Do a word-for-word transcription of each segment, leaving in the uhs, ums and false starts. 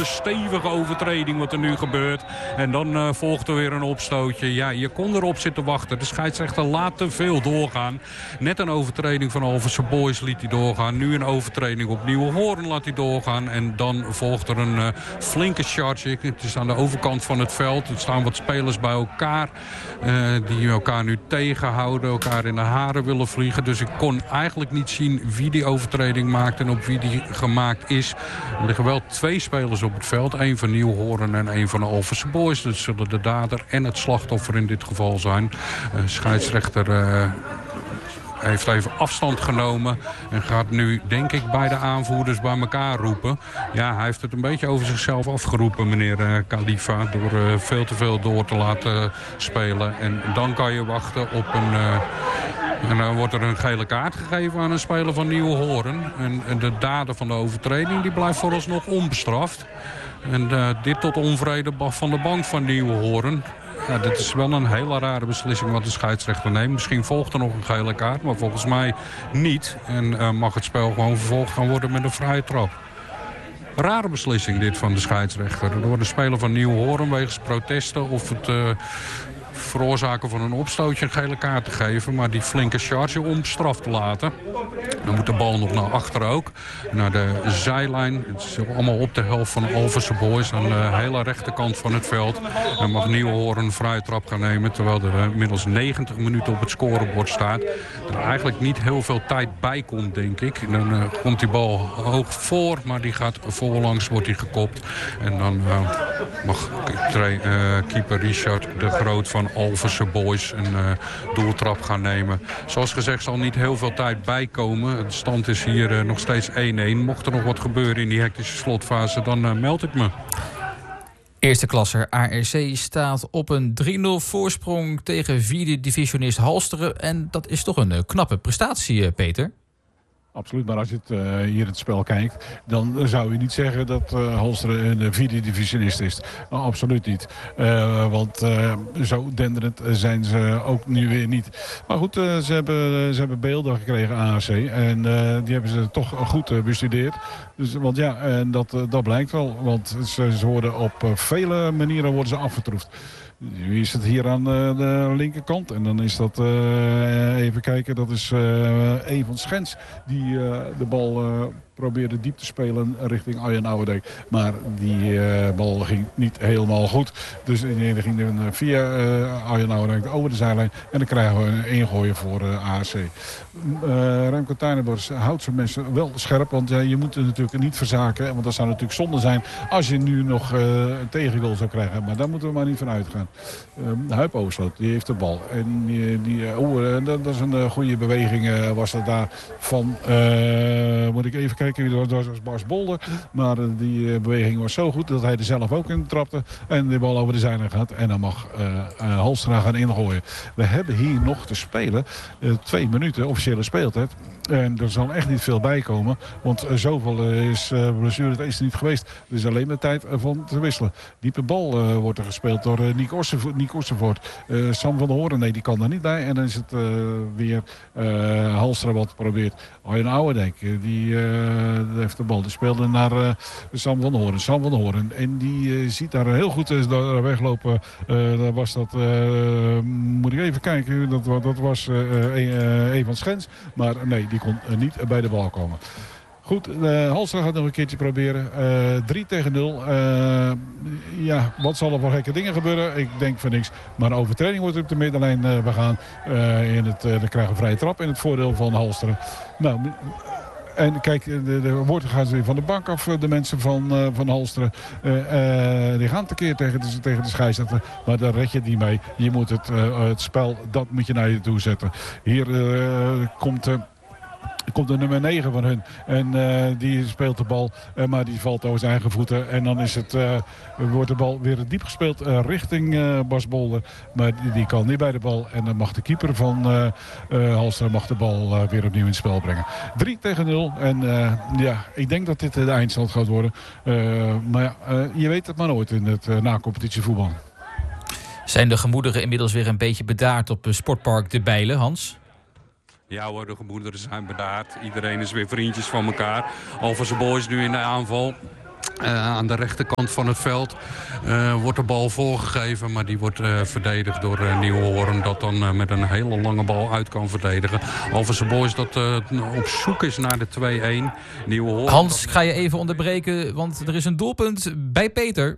hele stevige overtreding wat er nu gebeurt. En dan uh, volgt er weer een opstootje. Ja, je kon erop zitten wachten. De scheidsrechter laat te veel doorgaan. Net een overtreding van Alphense Boys liet hij doorgaan. Nu een overtreding op Nieuwenhoorn laat hij doorgaan. En dan volgt er een uh, flinke charge. Het is aan de overkant van het veld. Er staan wat spelers bij elkaar. Uh, die elkaar nu tegenhouden. Elkaar in de haren willen vliegen. Dus ik kon eigenlijk niet zien wie die overtreding maakt en op wie die gemaakt is. Er liggen wel twee spelers op het veld. Eén van Nieuwenhoorn en één van de Alphense Boys. Dat zullen de dader en het slachtoffer in dit geval zijn. Uh, scheidsrechter uh, heeft even afstand genomen. En gaat nu, denk ik, beide aanvoerders bij elkaar roepen. Ja, hij heeft het een beetje over zichzelf afgeroepen, meneer uh, Khalifa. Door uh, veel te veel door te laten spelen. En dan kan je wachten op een... Uh, En dan wordt er een gele kaart gegeven aan een speler van Nieuwenhoorn. En, en de dader van de overtreding die blijft vooralsnog onbestraft. En uh, dit tot onvrede van de bank van Nieuwenhoorn. Ja, dit is wel een hele rare beslissing wat de scheidsrechter neemt. Misschien volgt er nog een gele kaart, maar volgens mij niet. En uh, mag het spel gewoon vervolgd gaan worden met een vrije trap. Rare beslissing dit van de scheidsrechter. Er wordt de speler van Nieuwenhoorn wegens protesten of het... Uh, veroorzaken van een opstootje een gele kaart te geven. Maar die flinke charge onbestraft te laten. Dan moet de bal nog naar achter ook. Naar de zijlijn. Het is allemaal op de helft van de Alphense Boys. Aan de hele rechterkant van het veld. Dan mag Nieuwenhoorn een vrije trap gaan nemen. Terwijl er inmiddels negentig minuten op het scorebord staat. Er eigenlijk niet heel veel tijd bij komt, denk ik. En dan uh, komt die bal hoog voor. Maar die gaat voorlangs, wordt die gekopt. En dan uh, mag uh, keeper Richard de Groot van Alphense Boys een uh, doeltrap gaan nemen. Zoals gezegd zal niet heel veel tijd bijkomen. De stand is hier uh, nog steeds één-één. Mocht er nog wat gebeuren in die hectische slotfase, dan uh, meld ik me. Eerste klasser A R C staat op een drie nul voorsprong tegen vierde divisionist Halsteren. En dat is toch een uh, knappe prestatie, uh, Peter? Absoluut, maar als je het, uh, hier het spel kijkt... dan zou je niet zeggen dat uh, Halsteren een uh, vierde divisionist is. Nou, absoluut niet. Uh, want uh, zo denderend zijn ze ook nu weer niet. Maar goed, uh, ze, hebben, ze hebben beelden gekregen, A R C. En uh, die hebben ze toch goed uh, bestudeerd. Dus, want ja, en dat, uh, dat blijkt wel. Want ze, ze worden op uh, vele manieren worden ze afgetroefd. Nu is het hier aan uh, de linkerkant. En dan is dat, uh, even kijken, dat is uh, Evan Schens die uh, de bal uh, probeerde diep te spelen richting Arjen Ouwendijk. Maar die uh, bal ging niet helemaal goed. Dus die ging uh, via uh, Arjen Ouwendijk over de zijlijn. En dan krijgen we een ingooien voor uh, A R C. Uh, Remco Tuinenbos houdt zijn mensen wel scherp. Want uh, je moet het natuurlijk niet verzaken. Want dat zou natuurlijk zonde zijn als je nu nog uh, een tegengoal zou krijgen. Maar daar moeten we maar niet van uitgaan. Uh, Huip Oosloot, die heeft de bal. En die, die, oh, uh, dat, dat is een uh, goede beweging uh, was dat daar van... Uh, moet ik even kijken wie dat was, was Bas Bolder. Maar uh, die uh, beweging was zo goed dat hij er zelf ook in trapte. En de bal over de zijlijn gaat. En dan mag uh, uh, Halstra gaan ingooien. We hebben hier nog te spelen. Uh, twee minuten officiële speeltijd. En er zal echt niet veel bij komen. Want uh, zoveel uh, is uh, blessure is er niet geweest. Er is alleen maar tijd uh, van te wisselen. Diepe bal uh, wordt er gespeeld door uh, Nick Ossenvoort. Uh, Sam van der Hoorn, nee, die kan er niet bij. En dan is het uh, weer uh, Halstra wat probeert. Arjen Ouwendijk, uh, die uh, heeft de bal. Die speelde naar uh, Sam van der Hoorn. Sam van der Hoorn. En die uh, ziet daar heel goed uh, daar weglopen. Uh, daar was dat, uh, moet ik even kijken, dat, dat was uh, uh, Evan Schens. Maar nee, die kon uh, niet bij de bal komen. Goed, uh, Halstra gaat nog een keertje proberen. Uh, drie tegen nul. Uh, ja, wat zal er voor gekke dingen gebeuren? Ik denk van niks. Maar een overtreding wordt op de middenlijn uh, begaan. Uh, in het, uh, dan krijgen we vrije trap in het voordeel van Halstra. Nou... En kijk, de, de woorden gaan ze weer van de bank af, de mensen van, uh, van Halsteren. Uh, uh, die gaan tekeer tegen de, tegen de scheidsrechter. Maar daar red je niet mee. Je moet het, uh, het spel, dat moet je naar je toe zetten. Hier uh, komt... Uh, komt de nummer negen van hun. En uh, die speelt de bal. Uh, maar die valt over zijn eigen voeten. En dan is het, uh, wordt de bal weer diep gespeeld uh, richting uh, Bas Bolder. Maar die, die kan niet bij de bal. En dan mag de keeper van uh, uh, Halstra mag de bal uh, weer opnieuw in het spel brengen. drie tegen nul. En uh, ja, ik denk dat dit de eindstand gaat worden. Uh, maar ja, uh, je weet het maar nooit in het uh, na-competitievoetbal. Zijn de gemoederen inmiddels weer een beetje bedaard op Sportpark De Bijlen, Hans? Ja hoor, de gemoederen zijn bedaard. Iedereen is weer vriendjes van elkaar. Alphense Boys nu in de aanval. Uh, aan de rechterkant van het veld uh, wordt de bal voorgegeven. Maar die wordt uh, verdedigd door uh, Nieuwenhoorn. Dat dan uh, met een hele lange bal uit kan verdedigen. Alphense Boys dat uh, op zoek is naar de twee-een. Nieuwenhoorn. Hans, ik ga je even onderbreken. Want er is een doelpunt bij Peter.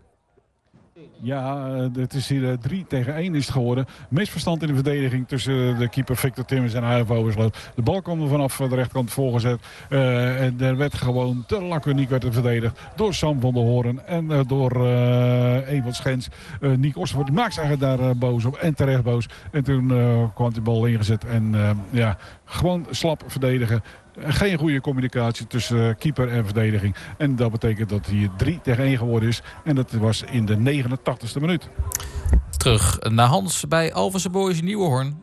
Ja, het is hier drie tegen één is het geworden. Misverstand in de verdediging tussen de keeper Victor Timmers en Huif Oversloot. De bal kwam er vanaf de rechterkant voorgezet. Uh, en er werd gewoon te laconiek werd verdedigd door Sam van der Hoorn en uh, door uh, Ewald Schens. Uh, Nick Osvoort maakt zich eigenlijk daar uh, boos op en terecht boos. En toen uh, kwam die bal ingezet en uh, ja, gewoon slap verdedigen. Geen goede communicatie tussen keeper en verdediging. En dat betekent dat hier drie tegen één geworden is. En dat was in de negenentachtigste minuut. Terug naar Hans bij Alphense Boys Nieuwenhoorn.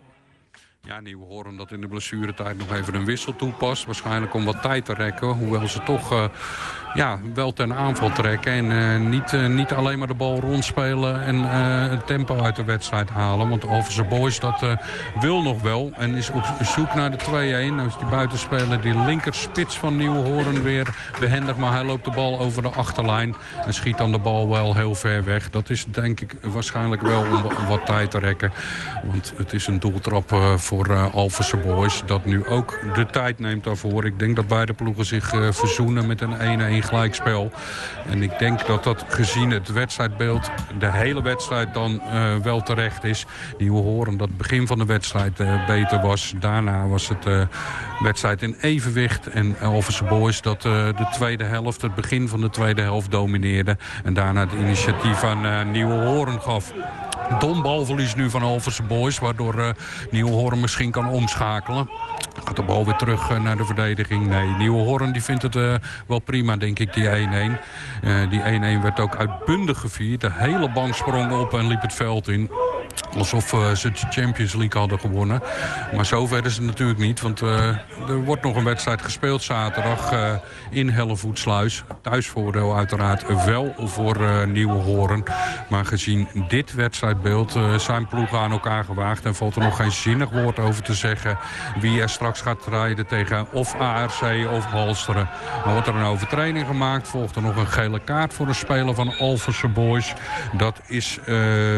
Ja, Nieuwenhoorn dat in de blessuretijd nog even een wissel toepast. Waarschijnlijk om wat tijd te rekken. Hoewel ze toch uh, ja, wel ten aanval trekken. En uh, niet, uh, niet alleen maar de bal rondspelen en uh, het tempo uit de wedstrijd halen. Want Alphense Boys dat uh, wil nog wel. En is op zoek naar de twee-een. Nou is die buitenspeler, die linkerspits van Nieuwenhoorn weer behendig. Maar hij loopt de bal over de achterlijn. En schiet dan de bal wel heel ver weg. Dat is denk ik waarschijnlijk wel om wat tijd te rekken. Want het is een doeltrap uh, voor uh, Alphense Boys. Dat nu ook de tijd neemt daarvoor. Ik denk dat beide ploegen zich uh, verzoenen met een één-één gelijkspel. En ik denk dat dat gezien het wedstrijdbeeld de hele wedstrijd dan uh, wel terecht is. Nieuwenhoorn dat het begin van de wedstrijd uh, beter was. Daarna was het uh, wedstrijd in evenwicht. En Alphense Boys dat uh, de tweede helft, het begin van de tweede helft domineerde. En daarna het initiatief aan uh, Nieuwenhoorn gaf. Dom balverlies nu van Alphense Boys, waardoor uh, Nieuwenhoorn misschien kan omschakelen. Gaat de bal weer terug uh, naar de verdediging. Nee, Nieuwenhoorn die vindt het uh, wel prima, denk ik, die één-één. Uh, die één-één werd ook uitbundig gevierd. De hele bank sprong op en liep het veld in. Alsof uh, ze de Champions League hadden gewonnen. Maar zover is het natuurlijk niet. Want uh, er wordt nog een wedstrijd gespeeld zaterdag uh, in Hellevoetsluis. Thuisvoordeel uiteraard wel voor uh, Nieuwenhoorn. Maar gezien dit wedstrijdbeeld uh, zijn ploegen aan elkaar gewaagd. En valt er nog geen zinnig woord over te zeggen wie er straks gaat strijden tegen of A R C of Halsteren. Dan wordt er een overtreding gemaakt. Volgt er nog een gele kaart voor de speler van Alphense Boys. Dat is Uh,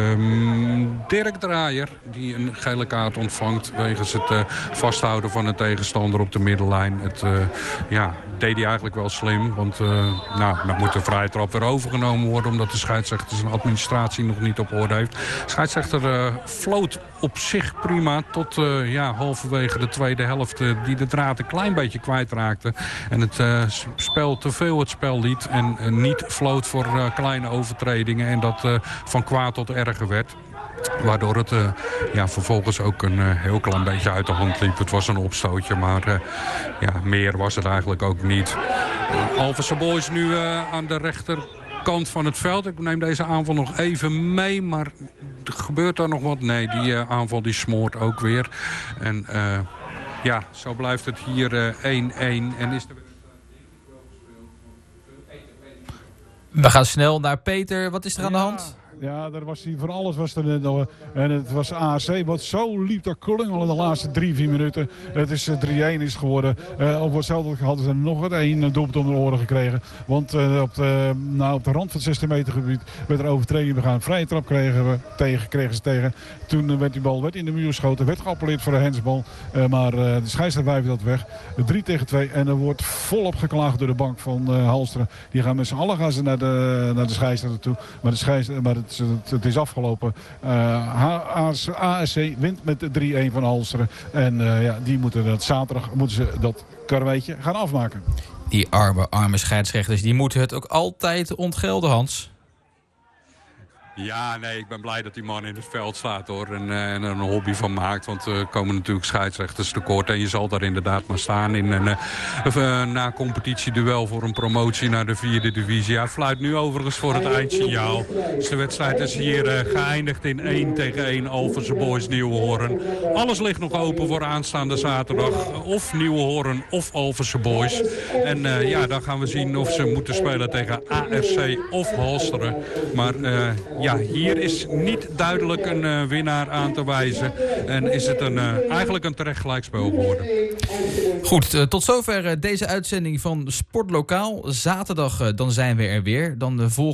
Dirk Draaier, die een gele kaart ontvangt wegens het uh, vasthouden van een tegenstander op de middenlijn. Het uh, ja, deed hij eigenlijk wel slim, want uh, nou, dan moet de vrije trap weer overgenomen worden omdat de scheidsrechter zijn administratie nog niet op orde heeft. De scheidsrechter uh, floot op zich prima tot uh, ja, halverwege de tweede helft uh, die de draad een klein beetje kwijtraakte. En het uh, spel te veel het spel liet en uh, niet floot voor uh, kleine overtredingen en dat uh, van kwaad tot erger werd. Waardoor het uh, ja, vervolgens ook een uh, heel klein beetje uit de hand liep. Het was een opstootje, maar uh, ja, meer was het eigenlijk ook niet. Uh, Alphense Boys nu uh, aan de rechterkant van het veld. Ik neem deze aanval nog even mee, maar gebeurt er nog wat? Nee, die uh, aanval die smoort ook weer. En uh, ja, zo blijft het hier één-één. Uh, en is de... We gaan snel naar Peter. Wat is er aan de hand? Ja, daar was hij voor alles was er nog. En het was A R C wat zo liep dat klungelen de laatste drie, vier minuten. Het is drie-één is geworden. Uh, op hetzelfde hadden ze nog wat één doelpunt om de oren gekregen. Want uh, op, de, nou, op de rand van het zestien meter gebied werd er overtreding begaan. Vrije trap kregen, we tegen, kregen ze tegen. Toen werd die bal werd in de muur geschoten. Werd geappelleerd voor de handsbal. Uh, maar uh, de scheidsrechter wijft dat weg. drie tegen twee. En er wordt volop geklaagd door de bank van uh, Halsteren. Die gaan met z'n allen gaan ze naar de, naar de scheidsrechter toe. Maar de scheidsrechter... Maar het, het is afgelopen. Uh, A R C wint met drie-één van Halsteren. En uh, ja, die moeten dat zaterdag moeten ze dat karweitje gaan afmaken. Die arme, arme scheidsrechters, die moeten het ook altijd ontgelden, Hans. Ja, nee, ik ben blij dat die man in het veld staat hoor. En, uh, en er een hobby van maakt. Want er uh, komen natuurlijk scheidsrechters tekort. En je zal daar inderdaad maar staan in een uh, uh, na-competitieduel voor een promotie naar de vierde divisie. Hij fluit nu overigens voor het eindsignaal. Dus de wedstrijd is hier uh, geëindigd in één tegen één Alphense Boys Nieuwenhoorn. Alles ligt nog open voor aanstaande zaterdag. Of Nieuwenhoorn of Alphense Boys. En uh, ja, dan gaan we zien of ze moeten spelen tegen A R C of Halsteren. Maar uh, ja, hier is niet duidelijk een uh, winnaar aan te wijzen. En is het een, uh, eigenlijk een terecht gelijkspel geworden. Goed, uh, tot zover uh, deze uitzending van Sportlokaal. Zaterdag uh, dan zijn we er weer. Dan uh, volgt